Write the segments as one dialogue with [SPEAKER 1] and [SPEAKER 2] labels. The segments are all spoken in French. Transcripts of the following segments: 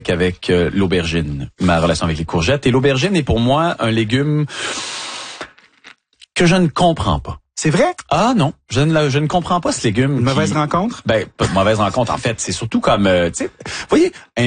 [SPEAKER 1] avec l'aubergine, ma relation avec les courgettes. Et l'aubergine est pour moi un légume que je ne comprends pas.
[SPEAKER 2] C'est vrai?
[SPEAKER 1] Ah non, je ne comprends pas ce légume.
[SPEAKER 2] Une mauvaise rencontre?
[SPEAKER 1] Ben, pas de mauvaise rencontre. En fait, c'est surtout comme, tu sais, vous voyez, un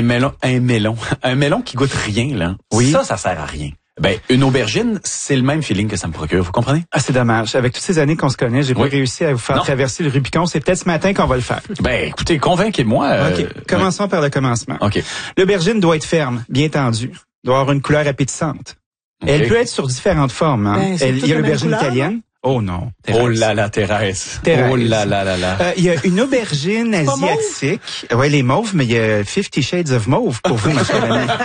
[SPEAKER 1] melon qui goûte rien, là.
[SPEAKER 2] Oui.
[SPEAKER 1] Ça sert à rien. Ben, une aubergine, c'est le même feeling que ça me procure, vous comprenez?
[SPEAKER 2] Ah, c'est dommage. Avec toutes ces années qu'on se connaît, j'ai pas réussi à vous faire traverser le Rubicon. C'est peut-être ce matin qu'on va le faire.
[SPEAKER 1] Ben, écoutez, convainquez-moi.
[SPEAKER 2] OK. Commençons par le commencement.
[SPEAKER 1] OK.
[SPEAKER 2] L'aubergine doit être ferme, bien tendue. Doit avoir une couleur appétissante. Okay. Elle peut être sur différentes formes. Hein. Il y a l'aubergine italienne. Oh non.
[SPEAKER 1] Thérèse. Oh là là, Thérèse.
[SPEAKER 2] Oh
[SPEAKER 1] là là là là.
[SPEAKER 2] Il y a une aubergine asiatique. Ouais, les mauves, mais il y a 50 Shades of Mauve pour vous, ma chère amie.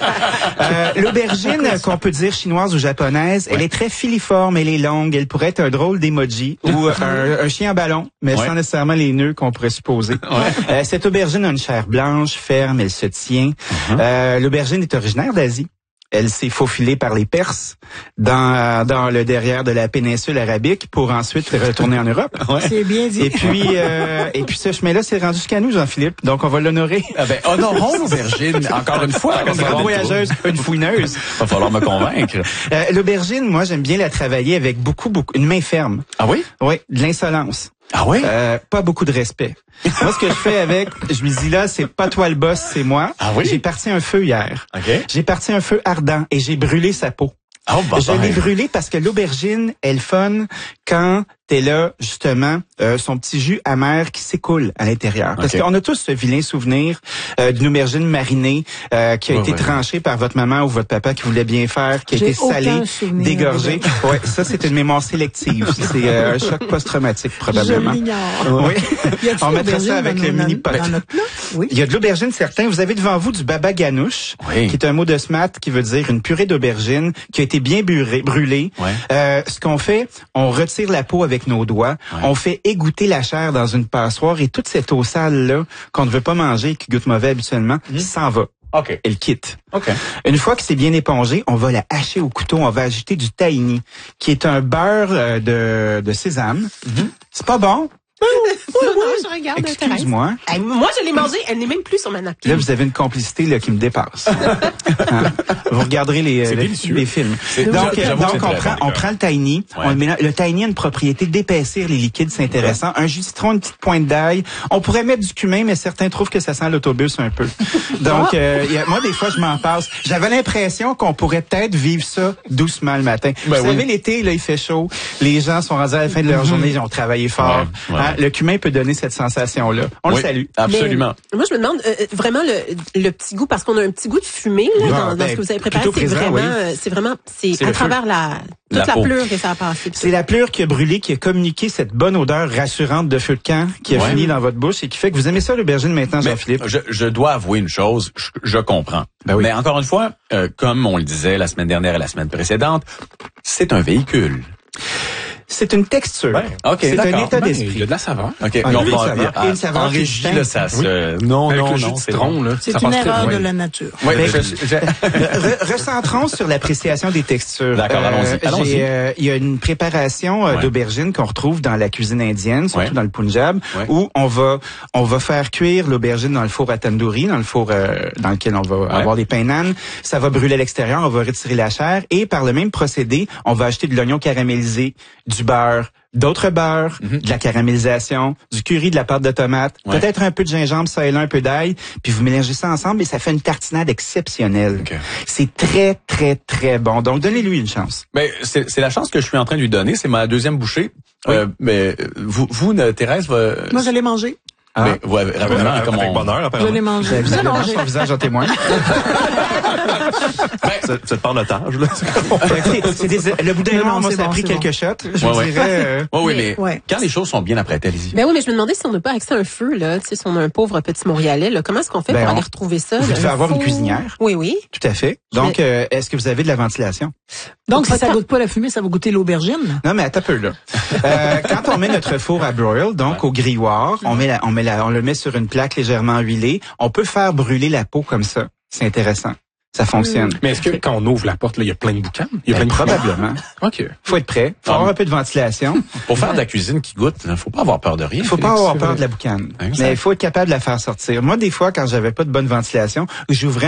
[SPEAKER 2] L'aubergine, qu'on peut dire chinoise ou japonaise, elle est très filiforme, elle est longue, elle pourrait être un drôle d'emoji ou un chien en ballon, mais sans nécessairement les nœuds qu'on pourrait supposer. Cette aubergine a une chair blanche, ferme, elle se tient. L'aubergine est originaire d'Asie. Elle s'est faufilée par les Perses dans le derrière de la péninsule arabique pour ensuite retourner en Europe.
[SPEAKER 3] C'est bien dit.
[SPEAKER 2] Et puis ce chemin-là s'est rendu jusqu'à nous, Jean-Philippe. Donc on va l'honorer.
[SPEAKER 1] Ah ben, honorons l'aubergine encore une fois.
[SPEAKER 2] Une grande voyageuse, une fouineuse.
[SPEAKER 1] Va falloir me convaincre.
[SPEAKER 2] L'aubergine, moi j'aime bien la travailler avec beaucoup une main ferme.
[SPEAKER 1] Ah oui?
[SPEAKER 2] Oui, de l'insolence.
[SPEAKER 1] Ah oui?
[SPEAKER 2] Pas beaucoup de respect. Moi, ce que je fais avec, je me dis là, c'est pas toi le boss, c'est moi.
[SPEAKER 1] Ah oui?
[SPEAKER 2] J'ai parti un feu hier.
[SPEAKER 1] Okay.
[SPEAKER 2] J'ai parti un feu ardent et j'ai brûlé sa peau.
[SPEAKER 1] Oh, bah,
[SPEAKER 2] je l'ai brûlé parce que l'aubergine, elle fun quand t'es là, justement, son petit jus amer qui s'écoule à l'intérieur. Parce qu'on a tous ce vilain souvenir d'une aubergine marinée qui a été tranchée par votre maman ou votre papa qui voulait bien faire, qui a été salée, dégorgée. Ouais, ça, c'est une mémoire sélective. C'est un choc post-traumatique, probablement.
[SPEAKER 3] Je l'ignore.
[SPEAKER 2] Oui. On mettra ça avec le mini pot.
[SPEAKER 3] Dans notre plat? Oui.
[SPEAKER 2] Il y a de l'aubergine, certains. Vous avez devant vous du baba ganoush, qui est un mot de smat qui veut dire une purée d'aubergine qui a été bien brûlée. Ce qu'on fait, on retire la peau avec nos doigts. On fait égoutter la chair dans une passoire et toute cette eau sale-là qu'on ne veut pas manger et qui goûte mauvais habituellement, s'en va. Elle quitte. Une fois que c'est bien épongé, on va la hacher au couteau. On va ajouter du tahini, qui est un beurre de sésame. C'est pas bon.
[SPEAKER 3] Je regarde.
[SPEAKER 2] Excuse-moi.
[SPEAKER 4] Moi, je l'ai mangé. Elle n'est même plus sur ma napkin.
[SPEAKER 2] Là, vous avez une complicité là qui me dépasse. Vous regarderai les films. Donc on prend le tahini. Le tahini a une propriété d'épaissir les liquides, c'est intéressant. Un jus de citron, une petite pointe d'ail. On pourrait mettre du cumin, mais certains trouvent que ça sent l'autobus un peu. Donc, moi, des fois, je m'en passe. J'avais l'impression qu'on pourrait peut-être vivre ça doucement le matin. Vous savez, l'été, là, il fait chaud. Les gens sont rendus à la fin de leur journée, ils ont travaillé fort. Le cumin peut donner cette sensation-là. On le salue.
[SPEAKER 1] Absolument.
[SPEAKER 4] Mais, moi, je me demande vraiment le petit goût, parce qu'on a un petit goût de fumée là, dans ce que vous avez préparé. C'est à travers toute la pleure que ça a passé.
[SPEAKER 2] C'est la pleure qui a brûlé, qui a communiqué cette bonne odeur rassurante de feu de camp qui a fini dans votre bouche et qui fait que vous aimez ça, l'aubergine, maintenant, Jean-Philippe.
[SPEAKER 1] Je dois avouer une chose, je comprends. Mais encore une fois, comme on le disait la semaine dernière et la semaine précédente, c'est un véhicule.
[SPEAKER 2] C'est une texture. C'est un état d'esprit.
[SPEAKER 5] Il y a de la saveur.
[SPEAKER 2] Une saveur
[SPEAKER 1] en régie, là, ça se... Non,
[SPEAKER 5] citron, là.
[SPEAKER 3] C'est une erreur de la nature.
[SPEAKER 2] Recentrons sur l'appréciation des textures.
[SPEAKER 1] D'accord, allons-y.
[SPEAKER 2] Il y a une préparation d'aubergine qu'on retrouve dans la cuisine indienne, surtout dans le Punjab, où on va faire cuire l'aubergine dans le four à tandoori, dans le four dans lequel on va avoir des pains nan. Ça va brûler à l'extérieur, on va retirer la chair et par le même procédé, on va acheter de l'oignon caramélisé, du beurre, d'autres beurres, de la caramélisation, du curry, de la pâte de tomate, peut-être un peu de gingembre, ça et là, un peu d'ail, puis vous mélangez ça ensemble et ça fait une tartinade exceptionnelle. C'est très, très, très bon. Donc, donnez-lui une chance.
[SPEAKER 1] Ben, c'est la chance que je suis en train de lui donner. C'est ma deuxième bouchée. Mais vous, Thérèse,
[SPEAKER 3] moi, je l'ai mangé.
[SPEAKER 1] Mais, avec
[SPEAKER 5] bonheur,
[SPEAKER 3] je l'ai mangé.
[SPEAKER 2] Vous avez mangé son visage en témoin.
[SPEAKER 5] C'est de par l'otage, là.
[SPEAKER 2] Le boudin noir, moi, ça a pris quelques shots. Je vous dirais...
[SPEAKER 1] mais quand les choses sont bien apprêtées, allez-y.
[SPEAKER 4] Ben oui, mais je me demandais si on n'a pas accès à un feu, là. Tu sais, si on a un pauvre petit Montréalais, là. Comment est-ce qu'on fait pour aller retrouver ça?
[SPEAKER 2] Vous devez avoir une cuisinière.
[SPEAKER 4] Oui.
[SPEAKER 2] Tout à fait. Donc, est-ce que vous avez de la ventilation?
[SPEAKER 3] Donc, si ça goûte pas la fumée, ça va goûter l'aubergine?
[SPEAKER 2] Non, mais attends un peu, là. Quand on met notre four à broil, donc au grilloir, on le met sur une plaque légèrement huilée, on peut faire brûler la peau comme ça. C'est intéressant. Ça fonctionne.
[SPEAKER 5] Mais est-ce que quand on ouvre la porte, là, il y a plein de boucanes?
[SPEAKER 2] Probablement. Faut être prêt. Faut avoir un peu de ventilation.
[SPEAKER 1] Pour faire de la cuisine qui goûte, faut pas avoir peur de rien.
[SPEAKER 2] Faut pas avoir peur de la boucane. Mais il faut être capable de la faire sortir. Moi, des fois, quand j'avais pas de bonne ventilation, j'ouvrais